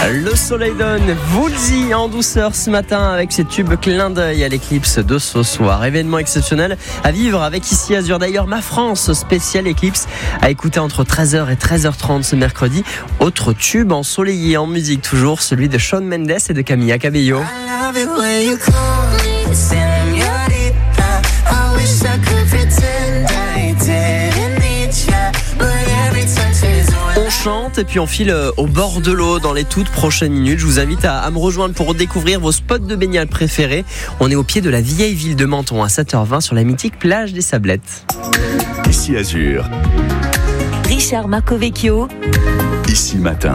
Le soleil donne, Woolsey en douceur ce matin avec ses tubes clin d'œil à l'éclipse de ce soir. Événement exceptionnel à vivre avec Ici Azur. D'ailleurs, Ma France spéciale éclipse à écouter entre 13h et 13h30 ce mercredi. Autre tube ensoleillé en musique toujours, celui de Shawn Mendes et de Camila Cabello. On chante et puis on file au bord de l'eau dans les toutes prochaines minutes. Je vous invite à me rejoindre pour découvrir vos spots de baignade préférés. On est au pied de la vieille ville de Menton à 7h20 sur la mythique plage des Sablettes. Ici Azur. Richard Marcovecchio. Ici Matin.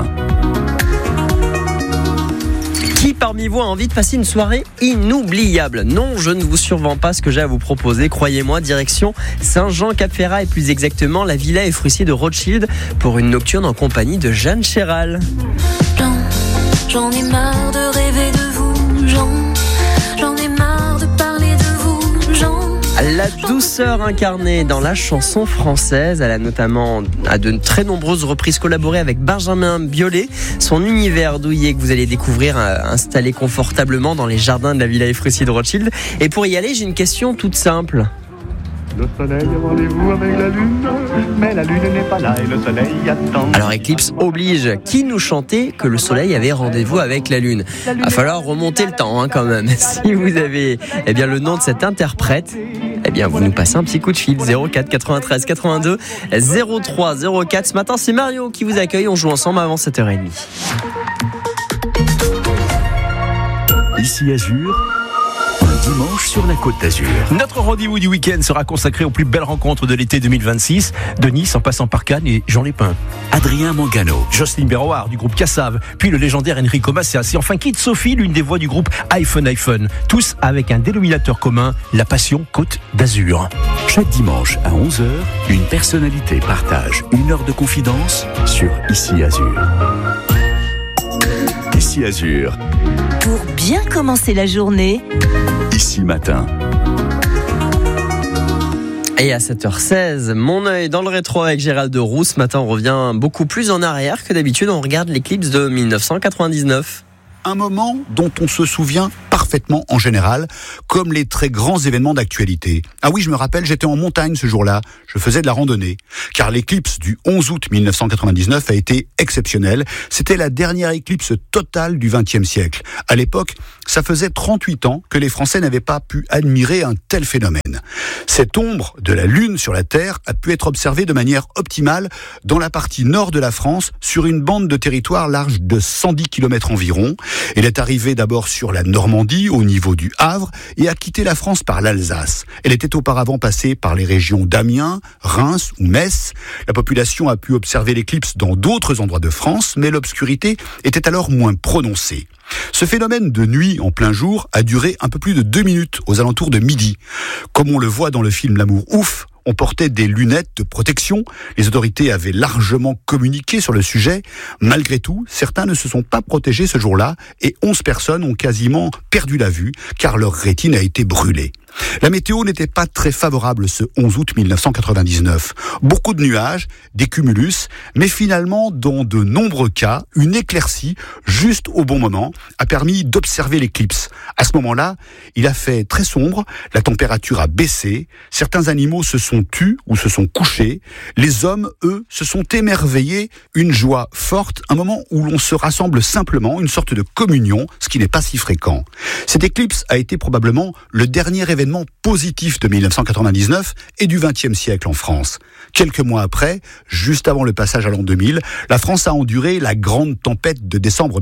Qui parmi vous a envie de passer une soirée inoubliable? Non, je ne vous survends pas ce que j'ai à vous proposer. Croyez-moi, direction Saint-Jean-Cap-Ferrat et plus exactement la villa et fruitier de Rothschild pour une nocturne en compagnie de Jeanne Chéral. J'en ai marre de rêver de vous, j'en ai marre de parler de vous, La douceur incarnée dans la chanson française. Elle a notamment à de très nombreuses reprises collaboré avec Benjamin Biolay. Son univers douillet que vous allez découvrir installé confortablement dans les jardins de la villa et fruitier de Rothschild. Et pour y aller, j'ai une question toute simple. Le soleil a rendez-vous avec la lune, mais la lune n'est pas là et le soleil attend. Alors Éclipse oblige, qui nous chantait que le soleil avait rendez-vous avec la lune? Va falloir remonter le temps quand même. Si vous avez le nom de cet interprète, vous nous passez un petit coup de fil. 04 93 82 03 04. Ce matin c'est Mario qui vous accueille, on joue ensemble avant 7h30. Ici Azur. Dimanche sur la Côte d'Azur. Notre rendez-vous du week-end sera consacré aux plus belles rencontres de l'été 2026, de Nice en passant par Cannes et Jean Lépin. Adrien Mangano. Jocelyne Berroir du groupe Cassav, puis le légendaire Enrico Macias et enfin Kid Sophie, l'une des voix du groupe iPhone. Tous avec un dénominateur commun, la passion Côte d'Azur. Chaque dimanche à 11h, une personnalité partage une heure de confidence sur Ici Azur. Ici Azur. Pour bien commencer la journée, Ici Matin. Et à 7h16, mon œil dans le rétro avec Gérald de Roux. Ce matin, on revient beaucoup plus en arrière que d'habitude. On regarde l'éclipse de 1999. Un moment dont on se souvient parfaitement en général, comme les très grands événements d'actualité. Ah oui, je me rappelle, j'étais en montagne ce jour-là, je faisais de la randonnée, car l'éclipse du 11 août 1999 a été exceptionnelle. C'était la dernière éclipse totale du XXe siècle. À l'époque, ça faisait 38 ans que les Français n'avaient pas pu admirer un tel phénomène. Cette ombre de la Lune sur la Terre a pu être observée de manière optimale dans la partie nord de la France, sur une bande de territoire large de 110 km environ. Elle est arrivée d'abord sur la Normandie, au niveau du Havre, et a quitté la France par l'Alsace. Elle était auparavant passée par les régions d'Amiens, Reims ou Metz. La population a pu observer l'éclipse dans d'autres endroits de France, mais l'obscurité était alors moins prononcée. Ce phénomène de nuit en plein jour a duré un peu plus de 2 minutes, aux alentours de midi. Comme on le voit dans le film L'amour ouf, on portait des lunettes de protection. Les autorités avaient largement communiqué sur le sujet. Malgré tout, certains ne se sont pas protégés ce jour-là et 11 personnes ont quasiment perdu la vue car leur rétine a été brûlée. La météo n'était pas très favorable ce 11 août 1999. Beaucoup de nuages, des cumulus, mais finalement, dans de nombreux cas, une éclaircie, juste au bon moment, a permis d'observer l'éclipse. À ce moment-là, il a fait très sombre, la température a baissé, certains animaux se sont tus ou se sont couchés, les hommes, eux, se sont émerveillés, une joie forte, un moment où l'on se rassemble simplement, une sorte de communion, ce qui n'est pas si fréquent. Cette éclipse a été probablement le dernier événement positif de 1999 et du XXe siècle en France. Quelques mois après, juste avant le passage à l'an 2000, la France a enduré la grande tempête de décembre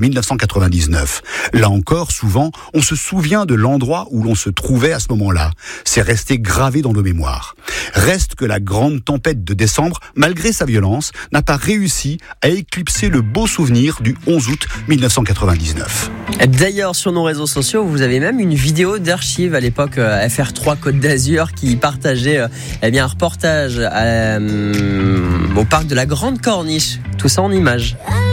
1999. Là encore, souvent, on se souvient de l'endroit où l'on se trouvait à ce moment-là. C'est resté gravé dans nos mémoires. Reste que la grande tempête de décembre, malgré sa violence, n'a pas réussi à éclipser le beau souvenir du 11 août 1999. D'ailleurs, sur nos réseaux sociaux, vous avez même une vidéo d'archives à l'époque FR3 Côte d'Azur qui partageait un reportage au parc de la Grande Corniche. Tout ça en images.